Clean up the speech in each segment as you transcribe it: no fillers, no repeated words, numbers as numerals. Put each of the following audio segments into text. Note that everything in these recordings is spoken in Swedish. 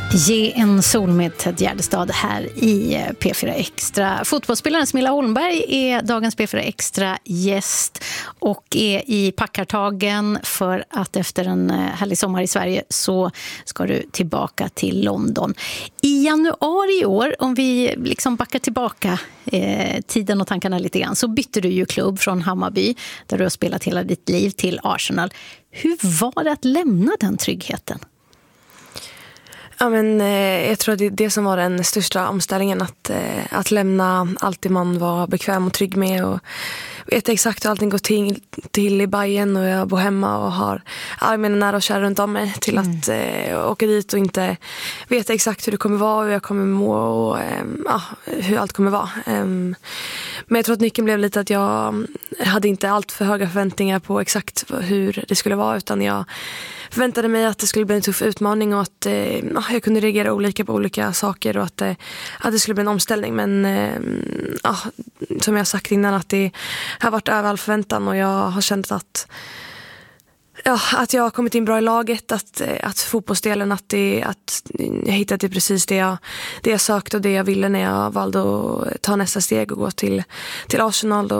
Ge en sol med Ted Gärdestad här i P4 Extra. Fotbollsspelaren Smilla Holmberg är dagens P4 Extra gäst och är i packartagen för att efter en härlig sommar i Sverige så ska du tillbaka till London. I januari i år, om vi liksom backar tillbaka tiden och tankarna lite grann, så bytte du ju klubb från Hammarby där du har spelat hela ditt liv till Arsenal. Hur var det att lämna den tryggheten? Ja, men jag tror att det är det som var den största omställningen, att lämna allt det man var bekväm och trygg med och vet exakt hur allting går till i Bayern, och jag bor hemma och har alla mina nära och kära runt om mig, till att åka dit och inte veta exakt hur det kommer vara, hur jag kommer må och hur allt kommer vara. Men jag tror att nyckeln blev lite att jag hade inte allt för höga förväntningar på exakt hur det skulle vara, utan jag förväntade mig att det skulle bli en tuff utmaning och att jag kunde reagera olika på olika saker och att det skulle bli en omställning. Men som jag sagt innan, att det har varit över all förväntan och jag har känt att jag har kommit in bra i laget, att fotbollsdelen, att jag hittade precis det jag sökte och det jag ville när jag valde att ta nästa steg och gå till Arsenal.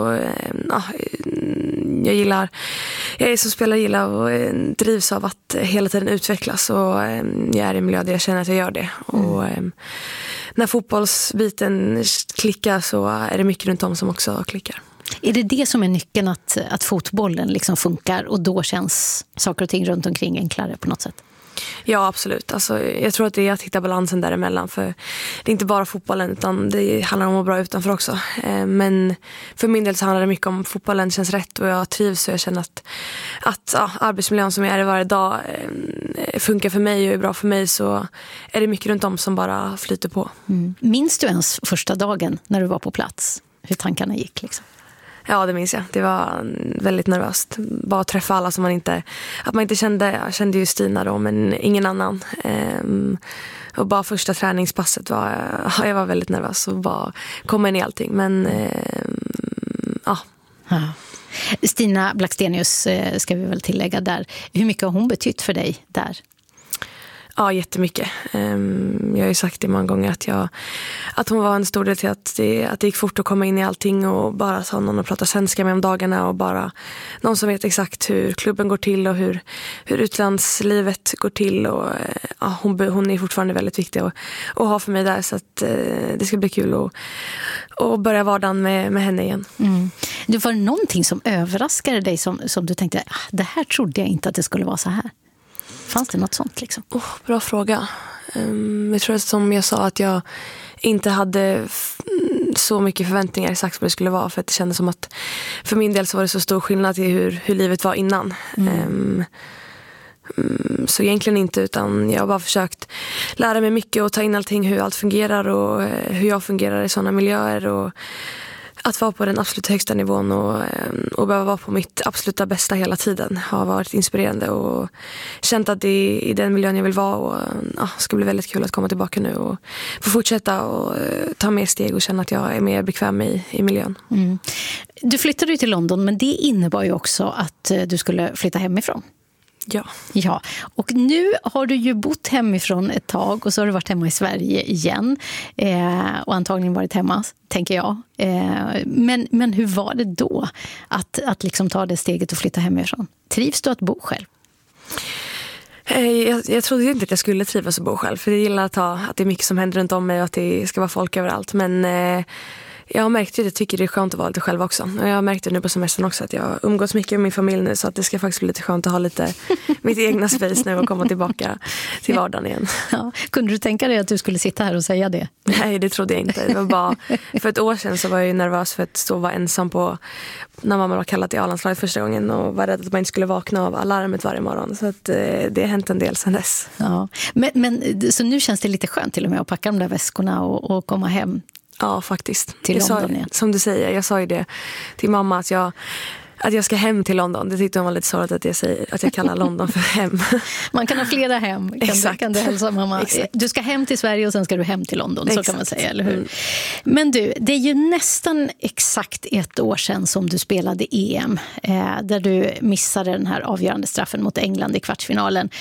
Jag är som spelare, gillar och drivs av att hela tiden utvecklas, och jag är i en miljö där jag känner att jag gör det. Och när fotbollsbiten klickar så är det mycket runt om som också klickar. Är det som är nyckeln, att fotbollen liksom funkar och då känns saker och ting runt omkring enklare på något sätt? Ja, absolut. Alltså, jag tror att det är att hitta balansen däremellan, för det är inte bara fotbollen utan det handlar om att vara bra utanför också. Men för min del så handlar det mycket om fotbollen känns rätt och jag trivs, och jag känner att arbetsmiljön som jag är i varje dag funkar för mig och är bra för mig, så är det mycket runt om som bara flyter på. Minns du ens första dagen när du var på plats? Hur tankarna gick liksom? Ja, det minns jag. Det var väldigt nervöst. Bara träffa alla som man inte kände. Jag kände ju Stina då, men ingen annan. Och bara första träningspasset jag var väldigt nervös och bara komma in i allting. Men Stina Blackstenius ska vi väl tillägga där. Hur mycket har hon betytt för dig där? Ja, jättemycket. Jag har ju sagt det många gånger att hon var en stor del till att det gick fort att komma in i allting, och bara ha någon att prata svenska med om dagarna, och bara någon som vet exakt hur klubben går till och hur utlandslivet går till. Och hon är fortfarande väldigt viktig att ha för mig där, så att det ska bli kul att börja vardagen med henne igen. Det var någonting som överraskade dig som du tänkte, det här trodde jag inte att det skulle vara så här. Fanns det något sånt liksom? Bra fråga. Jag tror att, som jag sa, att jag inte hade så mycket förväntningar exakt vad det skulle vara, för att det kändes som att för min del så var det så stor skillnad till hur livet var innan. Så egentligen inte, utan jag har bara försökt lära mig mycket och ta in allting, hur allt fungerar och hur jag fungerar i sådana miljöer, och att vara på den absolut högsta nivån och behöva vara på mitt absoluta bästa hela tiden har varit inspirerande, och känt att det är i den miljön jag vill vara, och ska bli väldigt kul att komma tillbaka nu och få fortsätta och ta mer steg och känna att jag är mer bekväm i miljön. Du flyttade ju till London, men det innebar ju också att du skulle flytta hemifrån. Ja, och nu har du ju bott hemifrån ett tag, och så har du varit hemma i Sverige igen och antagligen varit hemma, tänker jag. Men hur var det då att liksom ta det steget och flytta hemifrån? Trivs du att bo själv? Jag trodde inte att jag skulle trivas att bo själv, för jag gillar att det är mycket som händer runt om mig och att det ska vara folk överallt. Men jag har märkt att jag tycker det är skönt att vara lite själv också. Och jag har märkt det nu på semestern också, att jag umgås mycket med min familj nu, så att det ska faktiskt bli lite skönt att ha lite mitt egna space nu och komma tillbaka till vardagen igen. Ja. Kunde du tänka dig att du skulle sitta här och säga det? Nej, det trodde jag inte. Det var bara, för ett år sedan så var jag ju nervös för att vara ensam när mamma var kallad till A-landslaget första gången, och var rädd att man inte skulle vakna av alarmet varje morgon. Så att det har hänt en del sedan dess. Ja. Men så nu känns det lite skönt till och med att packa de där väskorna och komma hem? Ja, faktiskt. Till London igen. Som du säger, jag sa ju det till mamma att jag ska hem till London. Det tyckte hon var lite sorgligt att jag kallar London för hem. Man kan ha flera hem, kan du hälsa mamma. Exakt. Du ska hem till Sverige och sen ska du hem till London, Exakt. Så kan man säga, eller hur? Men du, det är ju nästan exakt ett år sedan som du spelade EM, där du missade den här avgörande straffen mot England i kvartsfinalen.